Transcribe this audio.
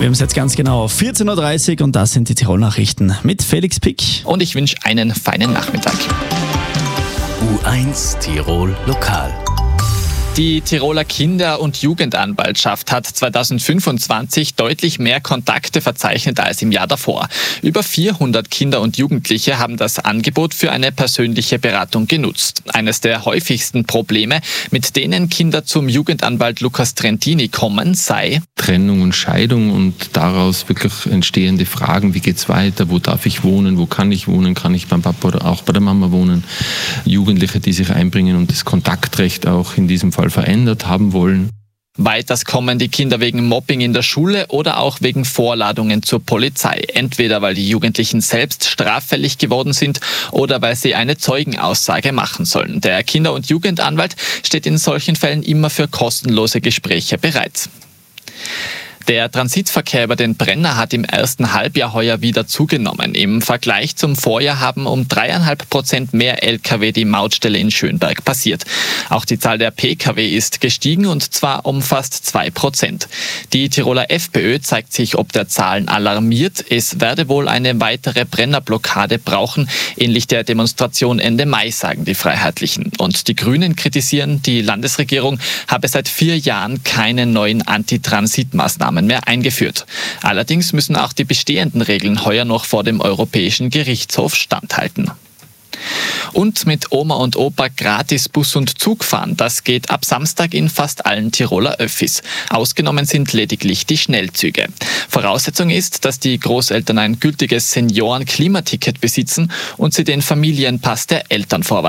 Wir haben es jetzt ganz genau 14.30 Uhr und das sind die Tirol-Nachrichten mit Felix Pick. Und ich wünsche einen feinen Nachmittag. U1 Tirol Lokal. Die Tiroler Kinder- und Jugendanwaltschaft hat 2025 deutlich mehr Kontakte verzeichnet als im Jahr davor. Über 400 Kinder und Jugendliche haben das Angebot für eine persönliche Beratung genutzt. Eines der häufigsten Probleme, mit denen Kinder zum Jugendanwalt Lukas Trentini kommen, sei Trennung und Scheidung und daraus wirklich entstehende Fragen, wie geht's weiter, wo darf ich wohnen, wo kann ich wohnen, kann ich beim Papa oder auch bei der Mama wohnen. Jugendliche, die sich einbringen und das Kontaktrecht auch in diesem Fall verändert haben wollen. Weiters kommen die Kinder wegen Mobbing in der Schule oder auch wegen Vorladungen zur Polizei. Entweder weil die Jugendlichen selbst straffällig geworden sind oder weil sie eine Zeugenaussage machen sollen. Der Kinder- und Jugendanwalt steht in solchen Fällen immer für kostenlose Gespräche bereit. Der Transitverkehr über den Brenner hat im ersten Halbjahr heuer wieder zugenommen. Im Vergleich zum Vorjahr haben um 3,5% mehr Lkw die Mautstelle in Schönberg passiert. Auch die Zahl der Pkw ist gestiegen und zwar um fast 2%. Die Tiroler FPÖ zeigt sich ob der Zahlen alarmiert. Es werde wohl eine weitere Brennerblockade brauchen, ähnlich der Demonstration Ende Mai, sagen die Freiheitlichen. Und die Grünen kritisieren, die Landesregierung habe seit 4 Jahren keine neuen Antitransitmaßnahmen mehr eingeführt. Allerdings müssen auch die bestehenden Regeln heuer noch vor dem Europäischen Gerichtshof standhalten. Und mit Oma und Opa gratis Bus und Zug fahren, das geht ab Samstag in fast allen Tiroler Öffis. Ausgenommen sind lediglich die Schnellzüge. Voraussetzung ist, dass die Großeltern ein gültiges Senioren-Klimaticket besitzen und sie den Familienpass der Eltern vorweisen.